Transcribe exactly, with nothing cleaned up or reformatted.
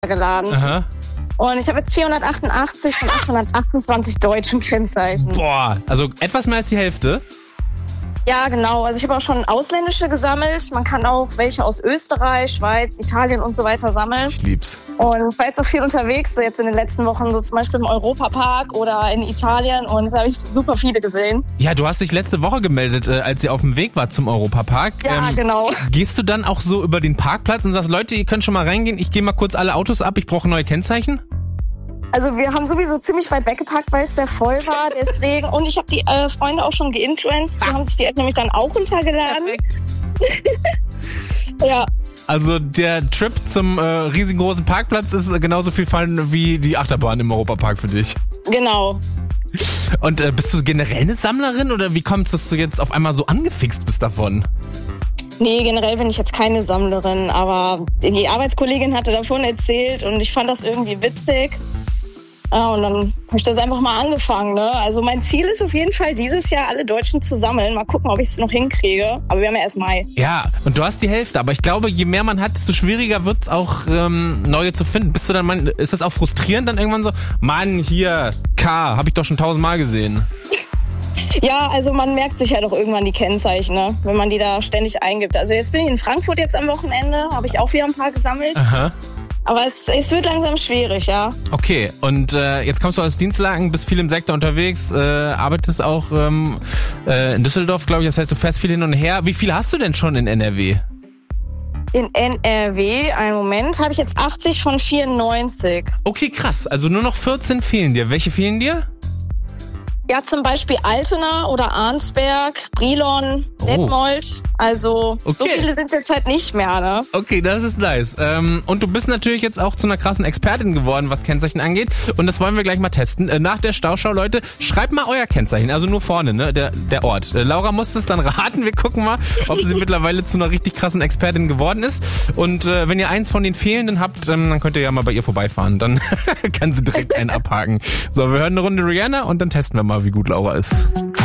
geladen. Aha. Und ich habe jetzt vierhundertachtundachtzig von achthundertachtundzwanzig deutschen Kennzeichen. Boah, also etwas mehr als die Hälfte. Ja, genau. Also ich habe auch schon ausländische gesammelt. Man kann auch welche aus Österreich, Schweiz, Italien und so weiter sammeln. Ich lieb's. Und ich war jetzt auch viel unterwegs, so jetzt in den letzten Wochen, so zum Beispiel im Europapark oder in Italien. Und da habe ich super viele gesehen. Ja, du hast dich letzte Woche gemeldet, äh, als ihr auf dem Weg war zum Europapark. Ja, ähm, genau. Gehst du dann auch so über den Parkplatz und sagst, Leute, ihr könnt schon mal reingehen, ich gehe mal kurz alle Autos ab, ich brauche neue Kennzeichen? Also wir haben sowieso ziemlich weit weggeparkt, weil es sehr voll war, deswegen. Und ich habe die äh, Freunde auch schon geinfluenced. Die ah. haben sich die App nämlich dann auch runtergeladen. Ja. Also der Trip zum äh, riesengroßen Parkplatz ist genauso viel Fun wie die Achterbahn im Europapark für dich. Genau. Und äh, bist du generell eine Sammlerin oder wie kommt es, dass du jetzt auf einmal so angefixt bist davon? Nee, generell bin ich jetzt keine Sammlerin, aber die Arbeitskollegin hatte davon erzählt und ich fand das irgendwie witzig. Ja, und dann habe ich das einfach mal angefangen. Ne? Also mein Ziel ist auf jeden Fall, dieses Jahr alle Deutschen zu sammeln. Mal gucken, ob ich es noch hinkriege. Aber wir haben ja erst Mai. Ja, und du hast die Hälfte. Aber ich glaube, je mehr man hat, desto schwieriger wird es auch, ähm, neue zu finden. Bist du dann, mein, ist das auch frustrierend dann irgendwann so? Mann, hier, K, habe ich doch schon tausendmal gesehen. Ja, also man merkt sich ja doch irgendwann die Kennzeichen, ne? Wenn man die da ständig eingibt. Also jetzt bin ich in Frankfurt jetzt am Wochenende, habe ich auch wieder ein paar gesammelt. Aha. Aber es, es wird langsam schwierig, ja. Okay, und äh, jetzt kommst du aus Dienstlaken, bist viel im Sektor unterwegs, äh, arbeitest auch ähm, äh, in Düsseldorf, glaube ich. Das heißt, du fährst viel hin und her. Wie viel hast du denn schon in N R W? In N R W, einen Moment, habe ich jetzt achtzig von vierundneunzig. Okay, krass. Also nur noch vierzehn fehlen dir. Welche fehlen dir? Ja, zum Beispiel Altena oder Arnsberg, Brilon, Oh. Detmold. Also Okay. so viele sind jetzt halt nicht mehr, ne? Okay, das ist nice. Ähm, und du bist natürlich jetzt auch zu einer krassen Expertin geworden, was Kennzeichen angeht. Und das wollen wir gleich mal testen. Äh, nach der Stauschau, Leute, schreibt mal euer Kennzeichen. Also nur vorne, ne? Der, der Ort. Äh, Laura muss es dann raten. Wir gucken mal, ob sie mittlerweile zu einer richtig krassen Expertin geworden ist. Und äh, wenn ihr eins von den fehlenden habt, ähm, dann könnt ihr ja mal bei ihr vorbeifahren. Dann kann sie direkt einen abhaken. So, wir hören eine Runde Rihanna und dann testen wir mal, wie gut Laura ist.